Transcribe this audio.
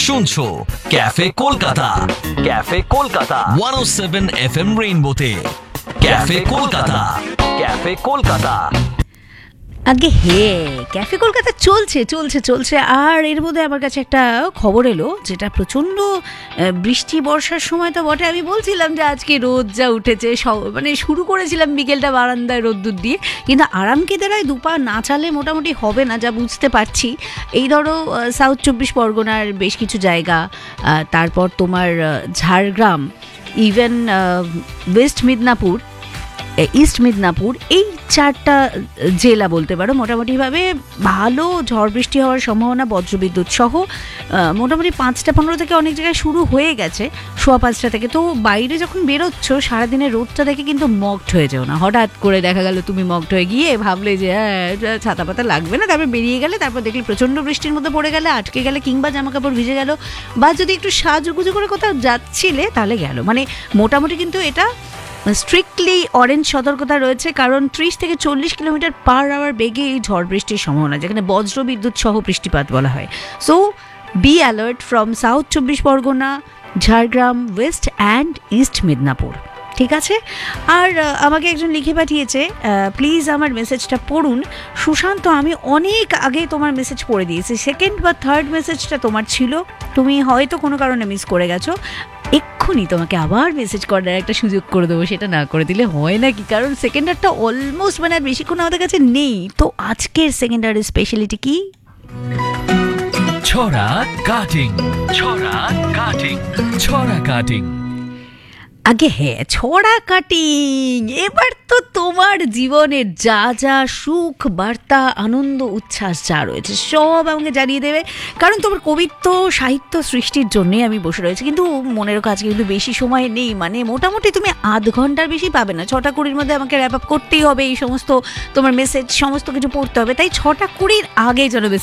শুনছো cafe Kolkata 107 FM রেইনবোতে cafe Kolkata আগে cafe Kolkata চলছে আর এর মধ্যে আমার কাছে একটা খবর এলো, যেটা প্রচণ্ড বৃষ্টি বর্ষার সময় তো বটে। আমি বলছিলাম যে আজকে রোদ যা উঠেছে, মানে শুরু করেছিলাম বিকেলটা বারান্দায় রোদ্দুর দিয়ে, কিন্তু আরামকেদারায় দুপা না চালে মোটামুটি হবে না, যা বুঝতে পারছি। এই ধরো সাউথ 24 পরগনার বেশ কিছু জায়গা, তারপর তোমার Jhargram, even West Midnapore, east Midnapore, এই 4টা জেলা বলতে পারো মোটামুটিভাবে ভালো ঝড় বৃষ্টি হওয়ার সম্ভাবনা, বজ্রবিদ্যুৎ সহ। মোটামুটি 5টা-15 থেকে অনেক জায়গায় শুরু হয়ে গেছে, 5:15 থেকে। তো বাইরে যখন বেরোচ্ছ সারাদিনের রোদটা দেখে কিন্তু মকড হয়ে যাও না। হঠাৎ করে দেখা গেল তুমি মকড হয়ে গিয়ে ভাবলে যে ছাতা পাতা লাগবে না, তারপর বেরিয়ে গেলে, তারপর দেখলে প্রচণ্ড বৃষ্টির মধ্যে পড়ে গেলে, আটকে গেলে, কিংবা জামাকাপড় ভিজে গেল, বা যদি একটু সাজুগুজু করে কোথাও যাচ্ছিলে তাহলে গেল। মানে মোটামুটি কিন্তু এটা স্ট্রিক্টলি অরেঞ্জ সতর্কতা রয়েছে, কারণ 30 থেকে 40 কিলোমিটার পার আওয়ার বেগে এই ঝড় বৃষ্টির সম্ভাবনা, যেখানে বজ্র বিদ্যুৎ সহ বৃষ্টিপাত বলা হয়। So be alert from south 24 Pargana, Jhargram, West and east Midnapore. ঠিক আছে? আর আমাকে একজন লিখে পাঠিয়েছে, প্লিজ আমার মেসেজটা পড়ুন সুশান্ত। আমি অনেক আগে তোমার মেসেজ পড়ে দিয়েছি, সেকেন্ড বা থার্ড মেসেজটা তোমার ছিল, তুমি হয়তো কোনো কারণে মিস করে গেছো। এক্ষুনি তোমাকে আবার মেসেজ করার একটা সুযোগ করে দেবো, সেটা না করে দিলে হয় নাকি? কারণ সেকেন্ডারটা অলমোস্ট, মানে আর বেশিক্ষণ আমাদের কাছে নেই। তো আজকের সেকেন্ডারের স্পেশালিটি কি? ছড়া কাটিং আগে ছড়া কাটিং। এবার তো তোমার জীবনের যা যা সুখ বার্তা, আনন্দ, উচ্ছ্বাস যা রয়েছে সব আমাকে জানিয়ে দেবে, কারণ তোমার কবিত্ব সাহিত্য সৃষ্টির জন্যই আমি বসে রয়েছি। কিন্তু মনে রাখো আজকে কিন্তু বেশি সময় নেই, মানে মোটামুটি তুমি আধ ঘন্টার বেশি পাবে না। 6:20 মধ্যে আমাকে র্যাপ আপ করতেই হবে, এই সমস্ত তোমার মেসেজ সমস্ত কিছু পড়তে হবে, তাই 6:20 আগে যেন